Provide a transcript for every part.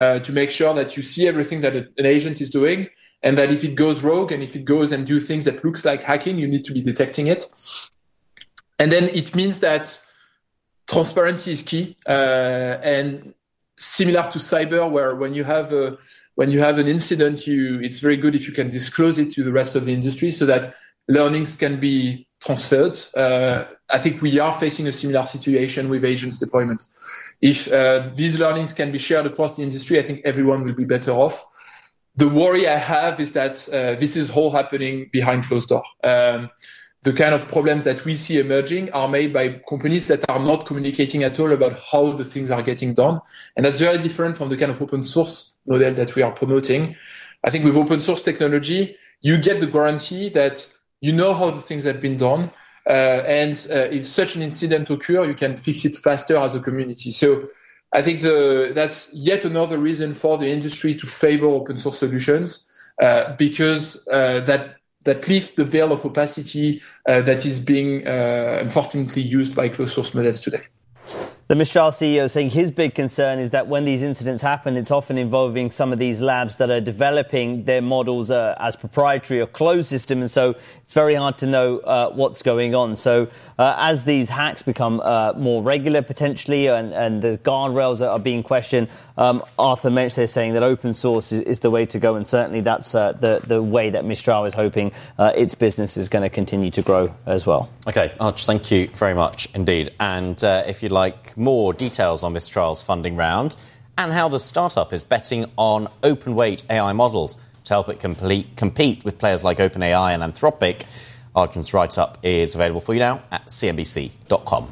to make sure that you see everything that an agent is doing, and that if it goes rogue and if it goes and do things that looks like hacking, you need to be detecting it. And then it means that transparency is key, and similar to cyber, where when you have an incident, it's very good if you can disclose it to the rest of the industry so that learnings can be transferred. I think we are facing a similar situation with agents deployment. If these learnings can be shared across the industry, I think everyone will be better off. The worry I have is that this is all happening behind closed door. The kind of problems that we see emerging are made by companies that are not communicating at all about how the things are getting done. And that's very different from the kind of open source model that we are promoting. I think with open source technology, you get the guarantee that you know how the things have been done. And if such an incident occurs, you can fix it faster as a community. So I think that's yet another reason for the industry to favor open source solutions, because that lift the veil of opacity that is being unfortunately used by closed source models today. The Mistral CEO saying his big concern is that when these incidents happen, it's often involving some of these labs that are developing their models as proprietary or closed system, and so it's very hard to know what's going on. So as these hacks become more regular potentially, and the guardrails are being questioned, Arthur Mensch is saying that open source is the way to go, and certainly that's the way that Mistral is hoping its business is going to continue to grow as well. OK, Arch, thank you very much indeed. And if you'd like more details on Mistral's funding round and how the startup is betting on open-weight AI models to help it compete with players like OpenAI and Anthropic, Arjun's write-up is available for you now at cnbc.com.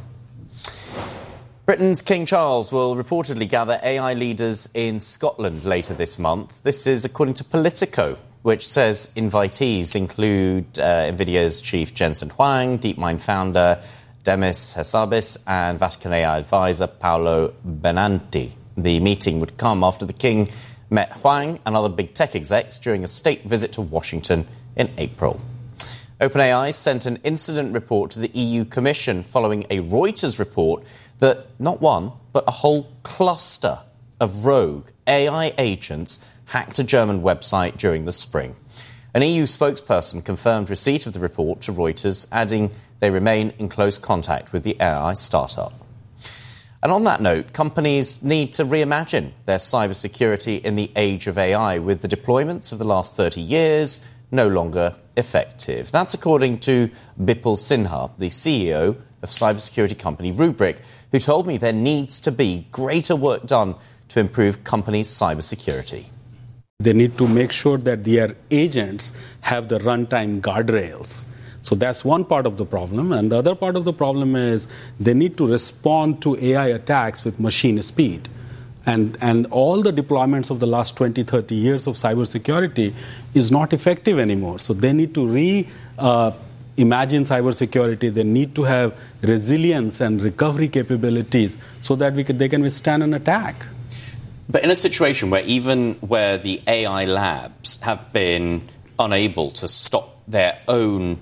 Britain's King Charles will reportedly gather AI leaders in Scotland later this month. This is according to Politico, which says invitees include NVIDIA's chief Jensen Huang, DeepMind founder Demis Hassabis, and Vatican AI advisor Paolo Benanti. The meeting would come after the king met Huang and other big tech execs during a state visit to Washington in April. OpenAI sent an incident report to the EU Commission following a Reuters report that not one, but a whole cluster of rogue AI agents hacked a German website during the spring. An EU spokesperson confirmed receipt of the report to Reuters, adding they remain in close contact with the AI startup. And on that note, companies need to reimagine their cybersecurity in the age of AI, with the deployments of the last 30 years no longer effective. That's according to Bipul Sinha, the CEO of cybersecurity company Rubrik, who told me there needs to be greater work done to improve companies' cybersecurity. They need to make sure that their agents have the runtime guardrails. So that's one part of the problem. And the other part of the problem is they need to respond to AI attacks with machine speed. And all the deployments of the last 20, 30 years of cybersecurity is not effective anymore. So they need to reimagine cybersecurity. They need to have resilience and recovery capabilities so that they can withstand an attack. But in a situation where even where the AI labs have been unable to stop their own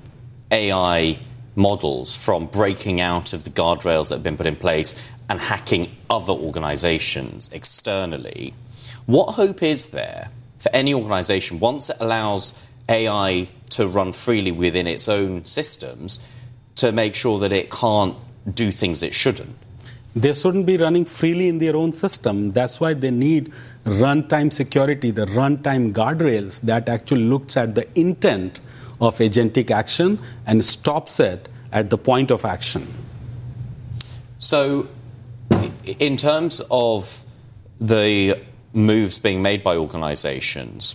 AI models from breaking out of the guardrails that have been put in place and hacking other organizations externally, what hope is there for any organization once it allows AI to run freely within its own systems to make sure that it can't do things it shouldn't? They shouldn't be running freely in their own system. That's why they need runtime security, the runtime guardrails that actually looks at the intent of agentic action and stops it at the point of action. So, in terms of the moves being made by organizations,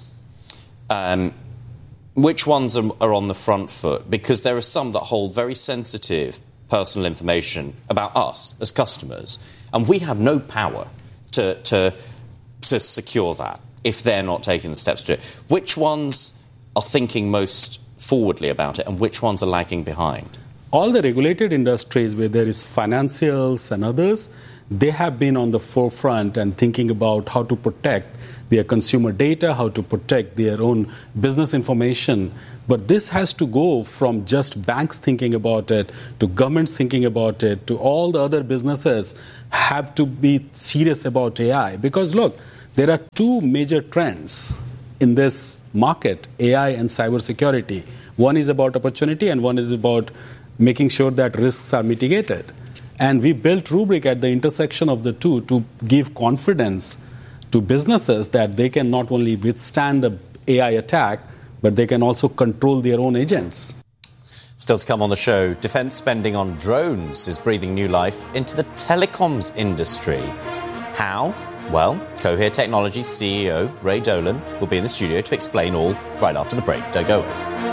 which ones are on the front foot? Because there are some that hold very sensitive personal information about us as customers, and we have no power to secure that if they're not taking the steps to do it. Which ones are thinking most forwardly about it, and which ones are lagging behind? All the regulated industries where there is financials and others, they have been on the forefront and thinking about how to protect their consumer data, how to protect their own business information. But this has to go from just banks thinking about it, to governments thinking about it, to all the other businesses have to be serious about AI. Because look, there are two major trends in this market, AI and cybersecurity. One is about opportunity and one is about making sure that risks are mitigated. And we built Rubrik at the intersection of the two to give confidence to businesses that they can not only withstand an AI attack, but they can also control their own agents. Still to come on the show, defence spending on drones is breathing new life into the telecoms industry. How? Well, Cohere Technologies CEO Ray Dolan will be in the studio to explain all right after the break. Don't go away.